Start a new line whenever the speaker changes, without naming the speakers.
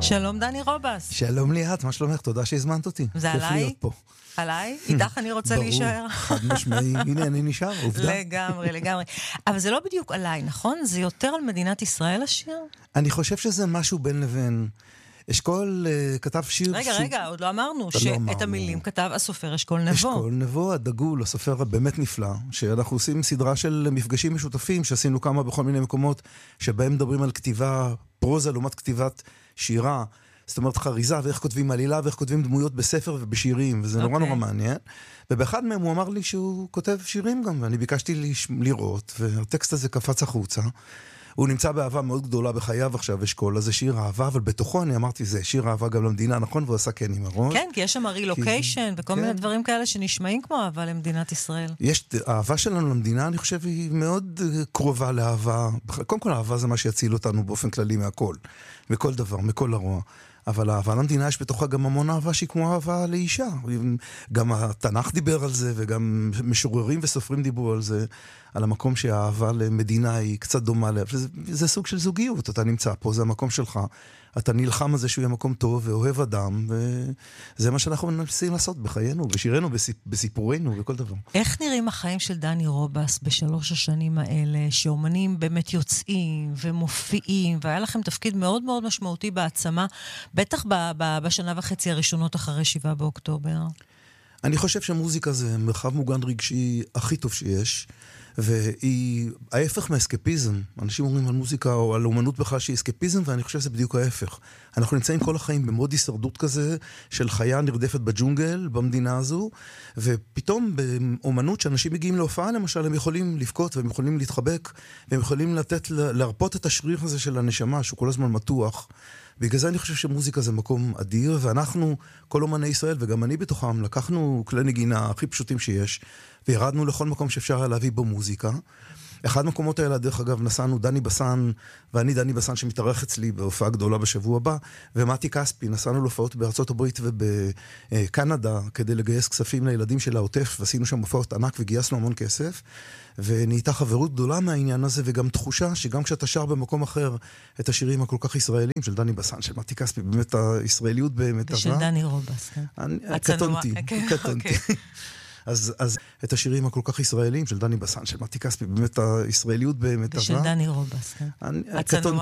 שלום דני רובס.
שלום ליאת, מה שלומך? תודה שהזמנת אותי.
זה
כיף
עליי?
להיות פה.
עליי? איתך אני רוצה להישאר.
ברור, חד משמעי. הנה, אני נשאר, עובדה.
לגמרי. אבל זה לא בדיוק עליי, נכון? זה יותר על מדינת ישראל השיר?
אני חושב שזה משהו בין לבין. אשכול כתב שיר...
רגע, עוד לא אמרנו שאת המילים כתב הסופר אשכול נבו.
אשכול נבו, הדגול, הסופר באמת נפלא, שאנחנו עושים סדרה של מפגשים משותפים, שעשינו כמה בכל מיני מקומות, שבהם מדברים על כתיבה פרוזה, לעומת כתיבת שירה, זאת אומרת חריזה, ואיך כותבים עלילה, ואיך כותבים דמויות בספר ובשירים, וזה נורא נורא מעניין. ובאחד מהם הוא אמר לי שהוא כותב שירים גם, ואני ביקשתי לראות, והטקסט הזה קפץ החוצה. הוא נמצא באהבה מאוד גדולה בחייו עכשיו, אשכול, אז זה שיר אהבה, אבל בתוכו אני אמרתי, זה שיר אהבה גם למדינה, נכון? והוא עשה כן עם הראש.
כן, כי יש שם רילוקיישן, וכל מיני דברים כאלה שנשמעים כמו אהבה למדינת ישראל.
יש, האהבה שלנו למדינה, אני חושב, היא מאוד קרובה לאהבה. קודם כל, האהבה זה מה שיציל אותנו באופן כללי מהכל, מכל דבר, מכל הרוע. אבל האהבה למדינה יש בתוכה גם המון אהבה שהיא כמו אהבה לאישה. גם התנ"ך דיבר על זה, וגם משוררים וסופרים דיברו על זה, על המקום שהאהבה למדינה היא קצת דומה לה. זה סוג של זוגיות, אתה נמצא פה, זה המקום שלך. אתה נלחם על זה שהוא יהיה מקום טוב ואוהב אדם, וזה מה שאנחנו מנסים לעשות בחיינו, בשירנו, בסיפורנו וכל דבר.
איך נראים החיים של דני רובס בשלוש השנים האלה, שאומנים באמת יוצאים ומופיעים, והיה לכם תפקיד מאוד מאוד משמעותי בעצמה, בטח בשנה וחצי הראשונות אחרי 7 באוקטובר?
אני חושב שמוזיקה זה מרחב מוגן רגשי הכי טוב שיש, והיא ההפך מהאסקפיזם. אנשים אומרים על מוזיקה או על אומנות בכלל שהיא אסקפיזם, ואני חושב שזה בדיוק ההפך. אנחנו נמצאים כל החיים במוד הישרדות כזה, של חיה נרדפת בג'ונגל, במדינה הזו, ופתאום באומנות שאנשים מגיעים להופעה, למשל, הם יכולים לבכות, והם יכולים להתחבק, והם יכולים להרפות את השריר הזה של הנשמה, שהוא כל הזמן מתוח. בגלל זה אני חושב שמוזיקה זה מקום אדיר, ואנחנו, כל אומני ישראל, וגם אני בתוכם, לקחנו כלי נגינה הכי פשוטים שיש, וירדנו לכל מקום שאפשר היה להביא בו מוזיקה. אחד מקומות האלה, דרך אגב, נסענו דני בסן, ואני דני בסן שמתארח אצלי בהופעה גדולה בשבוע הבא, ומתי כספי, נסענו להופעות בארצות הברית ובקנדה, כדי לגייס כספים לילדים של העוטף, ועשינו שם הופעות ענק וגייסנו המון כסף, ונהייתה חברות גדולה מהעניין הזה, וגם תחושה שגם כשאתה שר במקום אחר, את השירים הכל כך ישראלים של דני בסן, של מתי כספי, באמת הישראליות באמת טובה.
ושל דני רובס, כן.
קטונתי. אז את השירים הכל כך ישראלים של דני בסן, של מתי כספי, באמת הישראליות באמת טובה.
ושל דני רובס, כן.
קטונתי.